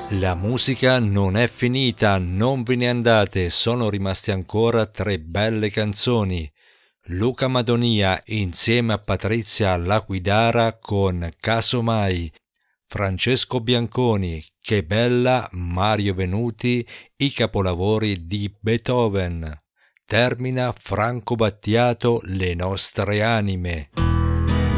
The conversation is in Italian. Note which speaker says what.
Speaker 1: La musica non è finita, non ve ne andate, sono rimasti ancora 3 belle canzoni. Luca Madonia insieme a Patrizia Laquidara con Casomai, Francesco Bianconi, Che bella, Mario Venuti, i capolavori di Beethoven. Termina Franco Battiato, Le nostre anime.